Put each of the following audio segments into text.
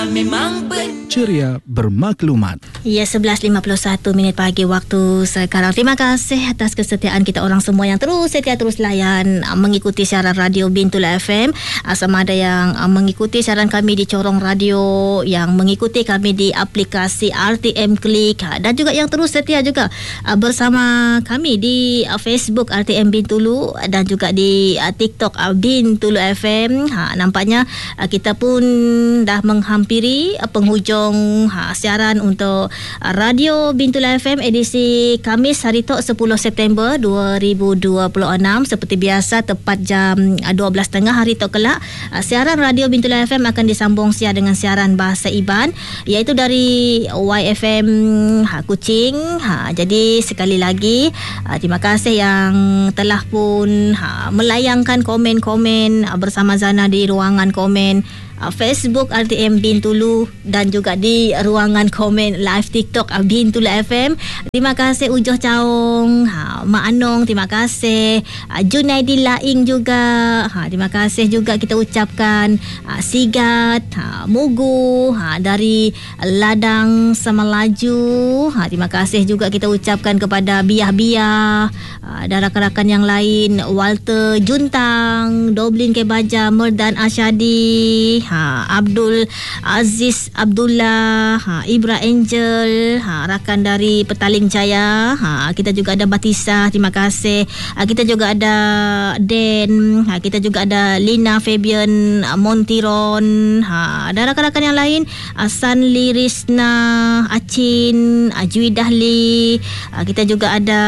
Memang ceria bermaklumat. Ya, 11.51 minit pagi waktu sekarang. Terima kasih atas kesetiaan kita orang semua yang terus setia, terus layan mengikuti siaran radio Bintulu FM. Sama ada yang mengikuti siaran kami di Corong Radio, yang mengikuti kami di aplikasi RTM Klik, dan juga yang terus setia juga bersama kami di Facebook RTM Bintulu dan juga di TikTok Bintulu FM. Nampaknya kita pun dah menghampiri penghujung siaran untuk Radio Bintulu FM edisi Khamis hari Tok 10 September 2026. Seperti biasa tepat jam 12.30 hari Tok kelak, siaran Radio Bintulu FM akan disambung siar dengan siaran bahasa Iban, iaitu dari YFM Kuching. Jadi sekali lagi terima kasih yang telah pun melayangkan komen-komen bersama Zana di ruangan komen Facebook RTM Bintulu dan juga di ruangan komen live TikTok Bintulu FM. Terima kasih Ujoh Caung, Mak Anong, terima kasih Junaidi Laing juga. Terima kasih juga kita ucapkan Sigat, Mugu dari Ladang Semelaju. Terima kasih juga kita ucapkan kepada Biah-Biah dan rakan-rakan yang lain, Walter Juntang, Doblin Kebaja, Merdan Asyadi, Abdul Aziz Abdullah, Ibra Angel, rakan dari Petaling Jaya. Kita juga ada Batisa, terima kasih. Kita juga ada Den, kita juga ada Lina Fabian Montiron, dan rakan-rakan yang lain, Sanli Risna, Acin, Ajwi Dahli. Kita juga ada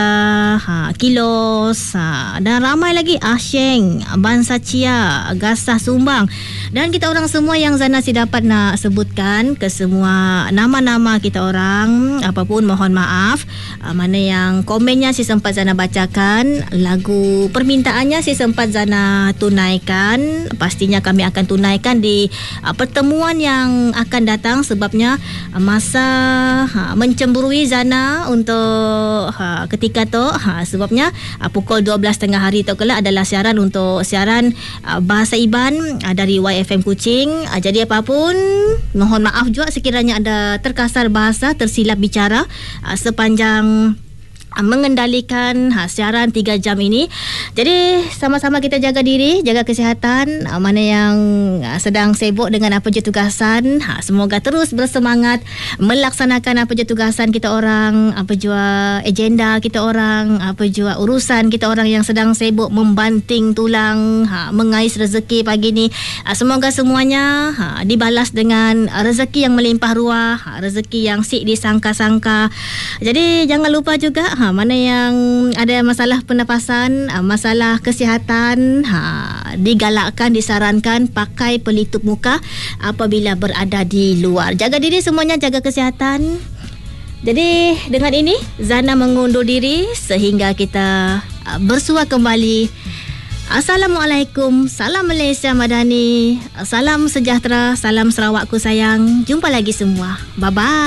Kilos, dan ramai lagi, Asyeng, Bansa Cia, Gasah Sumbang. Dan kita orang semua yang Zana si dapat nak sebutkan ke semua nama-nama kita orang, apapun mohon maaf. Mana yang komennya si sempat Zana bacakan, lagu permintaannya si sempat Zana tunaikan, pastinya kami akan tunaikan di pertemuan yang akan datang. Sebabnya masa mencemburui Zana untuk ketika tu, sebabnya pukul 12.30 hari tu kelak adalah siaran untuk siaran bahasa Iban dari YFM Kuching. Jadi apapun mohon maaf juga sekiranya ada terkasar bahasa, tersilap bicara sepanjang mengendalikan siaran 3 jam ini. Jadi sama-sama kita jaga diri, jaga kesihatan. Mana yang sedang sibuk dengan apa je tugasan, semoga terus bersemangat melaksanakan apa je tugasan kita orang, apa jua agenda kita orang, apa jua urusan kita orang yang sedang sibuk membanting tulang mengais rezeki pagi ni. Semoga semuanya dibalas dengan rezeki yang melimpah ruah, rezeki yang sik disangka-sangka. Jadi jangan lupa juga mana yang ada masalah pernafasan, masalah kesihatan, digalakkan, disarankan pakai pelitup muka apabila berada di luar. Jaga diri semuanya, jaga kesihatan. Jadi dengan ini Zana mengundur diri sehingga kita bersua kembali. Assalamualaikum, salam Malaysia Madani, salam sejahtera, salam Sarawakku sayang. Jumpa lagi semua. Bye-bye.